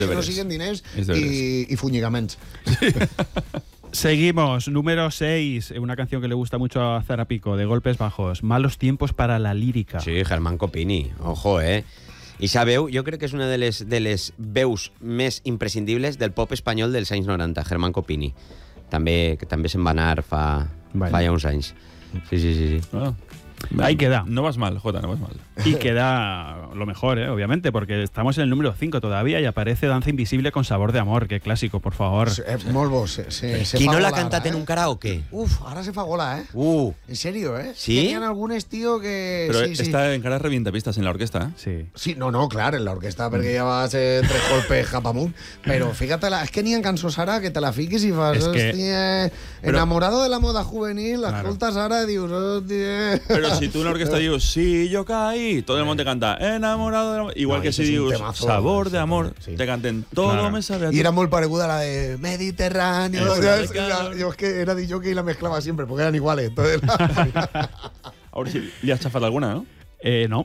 que no siguen diners y fuñigaments. Sí. Seguimos, número 6, una canción que le gusta mucho a Zarapico, de Golpes Bajos, Malos tiempos para la lírica. Sí, Germán Copini, ojo, I sabeu, jo crec que és una de les veus més imprescindibles del pop espanyol dels anys 90, Germán Copini. Que també se'n va anar fa ja uns anys. Sí. Ah. Ahí queda. No vas mal, Jota, no vas mal. Y queda lo mejor, obviamente, porque estamos en el número 5 todavía y aparece Danza Invisible con Sabor de Amor. Qué clásico, por favor. Molt bo. Qui no l'ha cantat en un karaoke? Ara se fa gola, En serio, ¿Sí? Tenían algunos, tío, que... Pero sí. está encara revientapistas en la orquesta, Sí, no, claro, en la orquesta, perquè ja va ser 3 golpes japamunt. Pero fíjate, es que n'hi ha cançons ara que te la fiquis i fas, hòstia, enamorado de la moda juvenil, l'escoltes ara i dius, hòstia... Pero si tú en la orquesta dius, sí, yo caí, todo el mundo te canta, enamorado de amor. Igual que si dius, Sabor de Amor, te canten, todo me sabe a ti. Y era muy pareguda la de Mediterráneo. Yo es que era DJ y la mezclaba siempre, porque eran iguales. Entonces, ahora sí, ¿le has chafado alguna, no? No.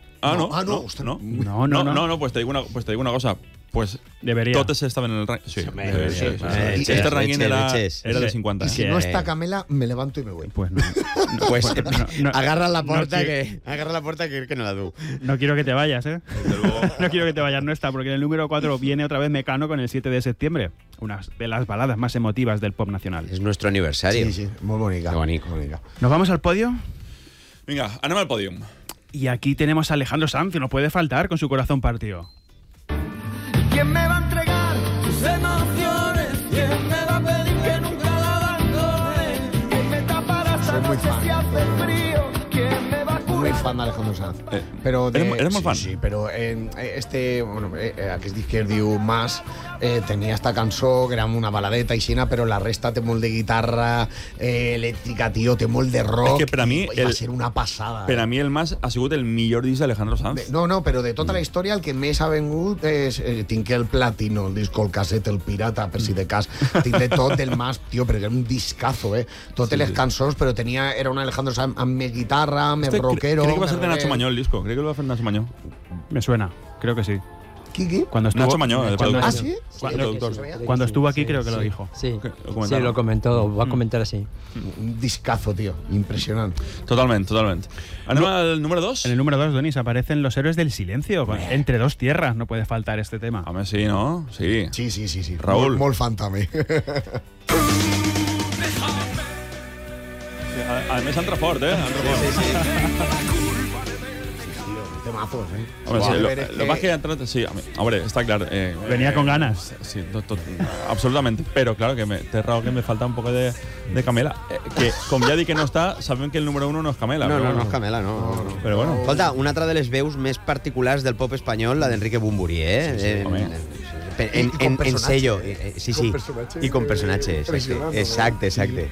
No, pues te digo una cosa. Pues debería. Totes estaban en el ranking. Sí. Este ranking era de 50. Y si no está Camela, me levanto y me voy. Pues no. Agarra la puerta que no la du. No quiero que te vayas, No quiero que te vayas, no está, porque en el número 4 viene otra vez Mecano con el 7 de septiembre. Una de las baladas más emotivas del pop nacional. Es nuestro aniversario. Sí, muy bonita. Qué bonito. ¿Nos vamos al podio? Venga, anem al podium. Y aquí tenemos a Alejandro Sanz, que no puede faltar con su corazón partido. ¿Quién me va a entregar sus emociones? ¿Quién me va a pedir que nunca la abandone? ¿Quién me tapará esta noche si hace frío? ¿Quién me va a curar? Muy fan de Alejandro Sanz. Pero ¿Eres muy fan? Sí, pero aquest disc que es diu Mas tenia esta cançó que era una baladeta i xina, però la resta té molt de guitarra elèctrica, tio, té molt de rock. És que per a mi va ser una passada. Per a mi el Mas ha sigut el millor disc d'Alejandro Sanz. No, però de tota la història el que més ha vengut és tinc el platino, el disco, el casset, el pirata, per si de cas. Tinc de tot del Mas, tio, perquè era un discazo, Totes les cançons, però era un Alejandro Sanz amb més guitarra, més rockero. Crec que va ser de Nacho Mañó el disco. Crec que lo va a hacer Nacho Mañó. Me suena, creo que sí. ¿Qué? Cuando estuvo, Nacho Mañó, el productor. ¿Ah, sí? Cuando estuvo aquí creo que lo dijo. Sí, lo comentó, va a comentar así. Un discazo, tío, impresionante. Totalmente. ¿Anem al número 2? En el número 2, Donis, aparecen Los Héroes del Silencio. Entre dos tierras no puede faltar este tema. A ver, sí, ¿no? Sí. Sí. Raúl. Molt fan, també. A més entra fort, Temazos, Hombre, lo más que ha entrado, sí, hombre, está claro. Venía con ganas. Sí, absolutamente. Pero claro, que té raó que me falta un poco de Camela. Que, com ja dic que no està, sabem que el número 1 no és Camela. No és Camela, no. Però bueno. Escolta, una altra de les veus més particulars del pop espanyol, la d'Enrique Bunbury, en sello. Sí. I con personatge. Exacte.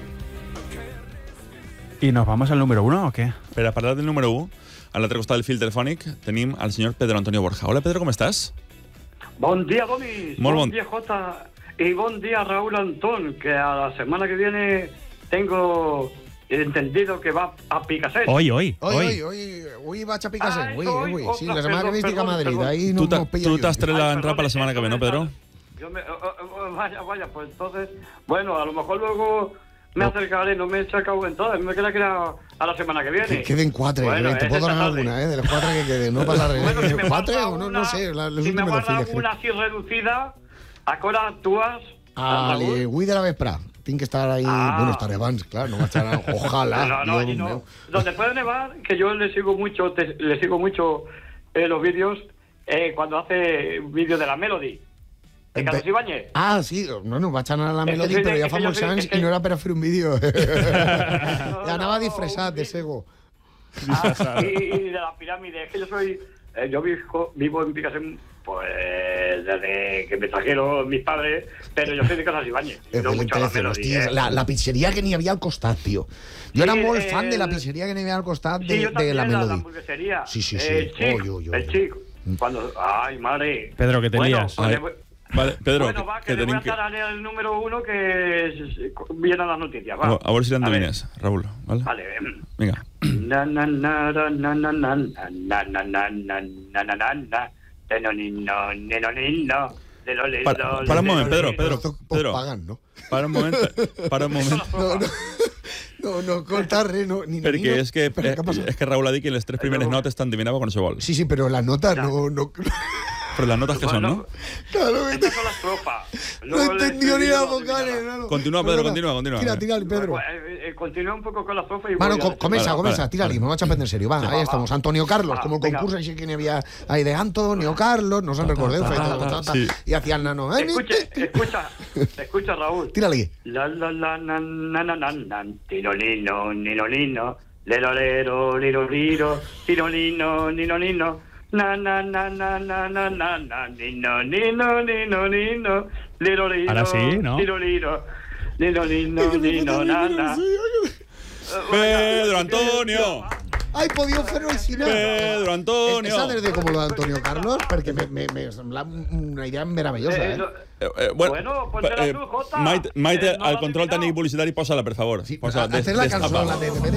¿Y nos vamos al número 1 o qué? Per a parlar del número 1, a l'altre costat del fil telefònic tenim al senyor Pedro Antonio Borja. Hola, Pedro, ¿cómo estás? Buen día, Donis. Buen día, Jota. Y buen día, Raúl Antón, que a la semana que viene tengo entendido que va a Picassent. Hoy vaig a Picassent. Hoy. Sí, la setmana que ve estic a Madrid. Ahí no nos pilla. ¿Tú t'has tret l'entrada para la semana que ve, no, Pedro? Vaya, pues entonces, bueno, a lo mejor luego me acercaré, no me he sacado en todas, me queda que era a la semana que viene. Que queden 4, bueno, te puedo dar alguna, de las 4 que queden, no pasa nada. Bueno, si me 4 o no sé, si me guarda alguna así reducida, ¿a qué hora actúas? Avui de la vesprà. Tinc que estar ahí, bueno, estaré abans, claro, no va a estar, ojalá. No. Donde puede nevar, que yo le sigo mucho los vídeos cuando hace vídeos de la Melody. ¿De Carlos Ibáñez? Sí, no vaig anar a la Melody, però ja fa molts anys i no era per a fer un vídeo. Ja anava disfressat de cego. Y de la pirámide, es que yo vivo en Picassent, pues desde que me trajeron mis padres, pero yo soy de Carlos Ibáñez. No mucho la Melody. La pizzeria que n'hi havia al costat, tio. Jo era molt fan de la pizzeria que n'hi havia al costat de la Melody. La hamburguesería. Sí. El chico. Ay, madre. Pedro, que te lías. Vale, Pedro, bueno, que le voy a dar el número 1 que viene a las noticias. Va. A ver si l'endevines, Raúl. Vale. Vinga. Para un momento, Pedro. Pagan, ¿no? Para un momento. No, contar, ni Perquè és que Raúl ha dit que les 3 primeres notes estan divinades con ese gol. Sí, pero la nota no... Pero las notas que son, ¿no? Claro, Estas son las tropas. no entendió ni la vocal. Continúa, Pedro, continúa. Tira, Pedro. Continúa un poco con la tropa y Bueno, comienza, tira-li, me vaig a prendre en serio. Va, ahí estamos. Antonio Carlos, como el concurso així que n'hi havia ahí de Antonio Carlos, no se'n recordeu, y hacía el nano. Escucha, Raúl. Tírali. La nan, tirolino, nino, lelolero, liro, tirolino, nino. Na nino, lirolino. Ahora sí, ¿no? Lirolino, na. Pedro Antonio. Ai, podíeu fer-ho així, no? Pedro Antonio. Esa desde como lo de Antonio Carlos, perquè me sembla una idea meravellosa, Bueno, pues era tu, Jota. Maite, al control tècnic publicitari, posa-la, per favor. Sí, hacer la cançó, la de